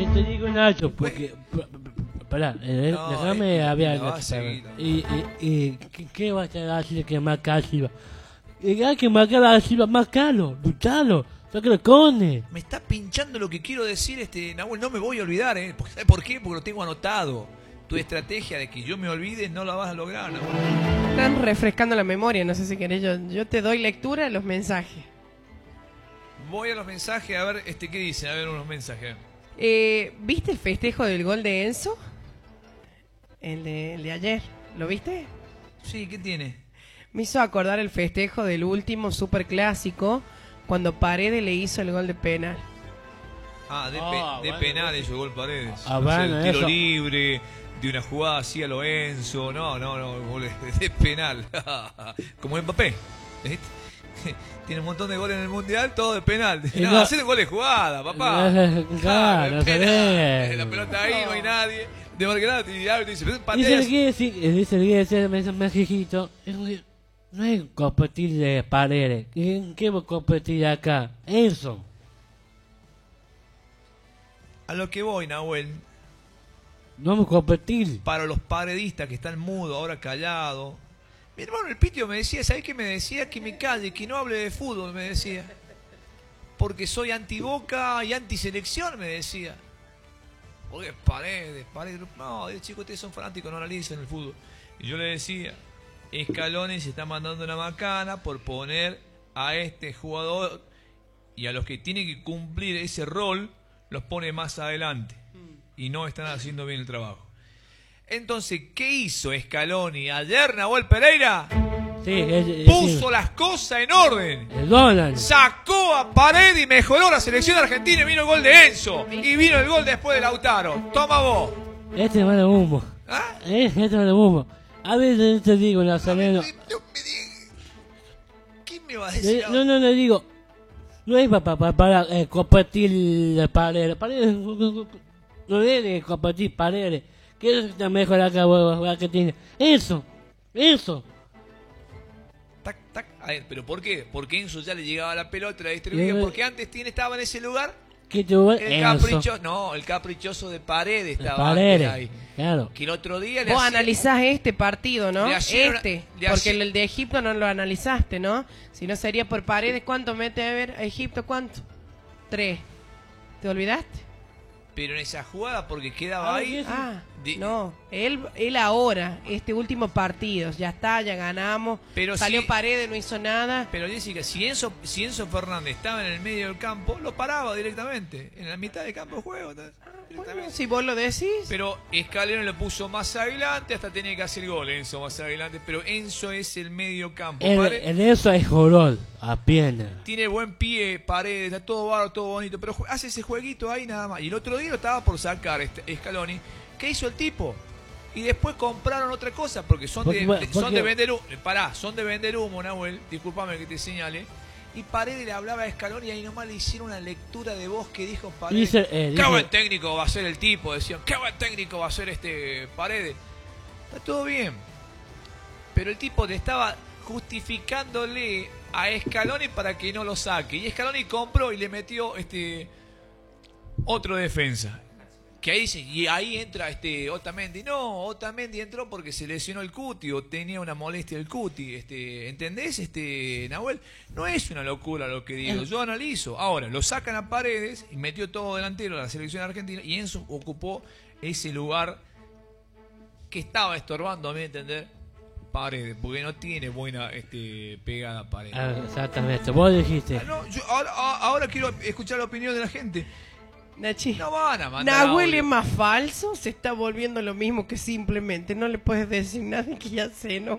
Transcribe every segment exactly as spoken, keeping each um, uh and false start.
¿Qué te digo, Nacho? Porque... Pará, eh, No, déjame es- hablar. no, Nacho, seguí, y, y, y, ¿qué, ¿Qué va a hacer así que marcar a Silva? Y hay que marcar a Silva más caro, luchalo, sácalo cone. Me está pinchando lo que quiero decir, este Nahuel, no me voy a olvidar, ¿eh? ¿Sabes por qué? Porque lo tengo anotado. Tu estrategia de que yo me olvide no la vas a lograr, Nahuel. Están refrescando la memoria, no sé si querés, yo, yo te doy lectura a los mensajes. Voy a los mensajes, a ver, este, ¿qué dicen? A ver unos mensajes. Eh, ¿Viste el festejo del gol de Enzo? El de, el de ayer, ¿lo viste? Sí, ¿qué tiene? Me hizo acordar el festejo del último superclásico cuando Paredes le hizo el gol de penal. Ah, de, Ah, pe- de bueno, penal hizo gol Paredes. Ah, No sé, bueno, el tiro eso. libre, de una jugada así a lo Enzo. No, no, no, gol de, de penal. Como Mbappé. ¿Viste? Tiene un montón de goles en el mundial, todo de penal. Y No, no- hacer gol de jugada, papá. Claro, de penal. sabés. La pelota ahí, no hay nadie. De Marquelata y árbitro dice, Dice pateas. el guía, sí, dice el guía, dice el mensajito, no es competir de Paredes. ¿En qué voy a competir acá? Eso. A lo que voy, Nahuel, No vamos a competir. para los paredistas que están mudos, ahora callados. Mi hermano el Pitio me decía, ¿sabés qué me decía? Que me calle, que no hable de fútbol, me decía. Porque soy anti-Boca y anti-selección, me decía. Porque Paredes, Paredes. No, chicos, ustedes son fanáticos, no analizan el fútbol. Y yo le decía, Scaloni se está mandando una macana por poner a este jugador y a los que tienen que cumplir ese rol, los pone más adelante. Y no están haciendo bien el trabajo. Entonces, ¿qué hizo Scaloni ayer, Nahuel Pereira? Sí, es, es, Puso las cosas en orden. el Donald. Sacó a Paredes y mejoró la selección argentina y vino el gol de Enzo. Y vino el gol después de Lautaro. Toma vos. Este va de humo. ¿Ah? Eh, Este va de humo. A veces te digo, Nazareno. No me diga. ¿Qué me va a decir Eh, ahora? No, no, le digo. No es para, para, para eh, competir de Paredes. Paredes no debe competir Paredes. ¿Qué es la mejor acá hueva, que tiene? Eso, eso. Tac, tac. A ver, ¿pero por qué? Porque Enzo ya le llegaba la pelota, la distribuía. Eh, Porque antes tiene, estaba en ese lugar. ¿Qué te voy El caprichoso. No, el caprichoso de Paredes estaba antes Paredes, ahí. claro. Que el otro día le Vos hacía- analizás este partido, ¿no? Le hacía una- Este, le porque hacía- el de Egipto no lo analizaste, ¿no? Si no sería por Paredes, ¿cuánto mete a ver a Egipto? ¿Cuánto? Tres. ¿Te olvidaste? Pero en esa jugada, porque quedaba Ah, ahí. sí, sí. Ah, De- no. Él, él ahora, este último partido, ya está, ya ganamos. Pero Salió sí- Paredes, no hizo nada. Pero Jessica, si Enzo, si Enzo Fernández estaba en el medio del campo, lo paraba directamente. En la mitad del campo de juego. ¿tá? Bueno, Directamente. si vos lo decís. Pero Scaloni lo puso más adelante, hasta tenía que hacer gol Enzo más adelante. Pero Enzo es el medio campo. En, Pare- en eso es jorol, apenas. Tiene buen pie, Paredes, está todo bárbaro, todo bonito. Pero jue- hace ese jueguito ahí nada más. Y el otro día lo estaba por sacar este Scaloni. ¿Qué hizo el tipo? Y después compraron otra cosa, porque son de, Porque- de- son porque- de vender humo. Pará, son de vender humo, Nahuel. Disculpame que te señale. Y Paredes le hablaba a Scaloni y ahí nomás le hicieron una lectura de voz que dijo Paredes. Dice, eh, Qué dice- buen técnico va a ser el tipo, decían. Qué buen técnico va a ser este Paredes. Está todo bien. Pero el tipo le estaba justificándole a Scaloni para que no lo saque. Y Scaloni compró y le metió este otro defensa. Que ahí dice, y ahí entra este Otamendi. No, Otamendi entró porque se lesionó el cuti o tenía una molestia el cuti. Este, ¿entendés, este Nahuel? No es una locura lo que digo. Yo analizo. Ahora, lo sacan a Paredes y metió todo delantero a la selección argentina y Enzo ocupó ese lugar que estaba estorbando, a mi entender, Paredes, porque no tiene buena este, pegada Paredes. Ah, exactamente, vos dijiste. Ah, no, yo ahora, a- ahora quiero escuchar la opinión de la gente. Nachi. No van a mandar Nahuel audio. es más falso, se está volviendo lo mismo que simplemente no le puedes decir nada que ya se enoja.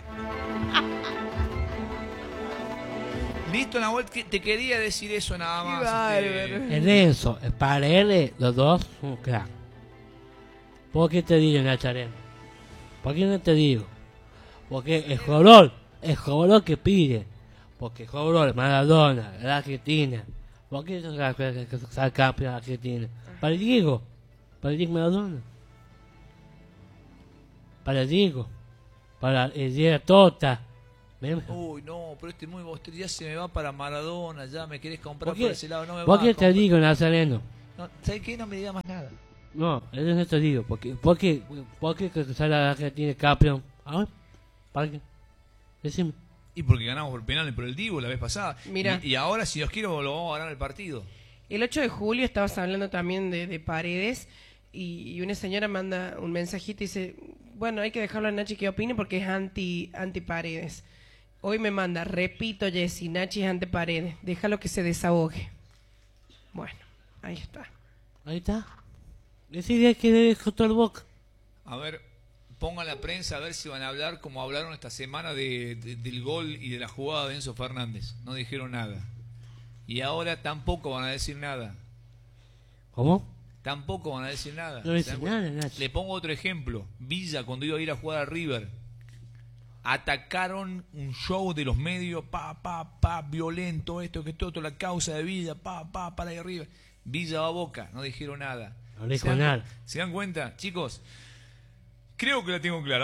Listo, Nahuel, que- te quería decir eso nada más. Qué este, bárbaro. En eso, Paredes, los dos, un crack. ¿Por qué te digo, Nazareno? ¿Por qué no te digo? Porque el jugador, el jugador que pide. Porque el jugador, Maradona, la Argentina. ¿Por qué ser campeón de Argentina? Para el Diego, para el Diego Maradona. Para el Diego, para el Diego Tota. ¿Ven? Uy, no, pero este muy bostero ya se me va para Maradona, ya me querés comprar ¿Por por, qué, ese lado, no me ¿por va qué a te comprar. digo, Nazareno? No, ¿sabes qué? No me diga más nada. No, eso no te digo. Porque, porque, porque que sale la Argentina campeón. A ver, ¿para qué? Decime. Y porque ganamos por penales por el Divo la vez pasada. Mira. Y, y ahora, si Dios quiere, lo vamos a ganar el partido. El ocho de julio estabas hablando también de, de Paredes y, y una señora manda un mensajito y dice, bueno, hay que dejarlo a Nachi que opine porque es anti, anti Paredes. Hoy me manda, repito Jessy, Nachi es anti Paredes, déjalo que se desahogue. Bueno, ahí está. Ahí está. Decide que dejó todo el Boca. A ver, pongan la prensa a ver si van a hablar como hablaron esta semana de, de, del gol y de la jugada de Enzo Fernández. No dijeron nada. Y ahora tampoco van a decir nada. ¿Cómo? Tampoco van a decir nada. No dice nada, Nachi. Le pongo otro ejemplo. Villa, cuando iba a ir a jugar a River, atacaron un show de los medios, pa, pa, pa, violento, esto, que todo, la causa de Villa, pa, pa, para ahí arriba. Villa va a Boca, no dijeron nada. No dijo ¿Se dan, nada. ¿Se dan cuenta? Chicos, creo que la tengo clara.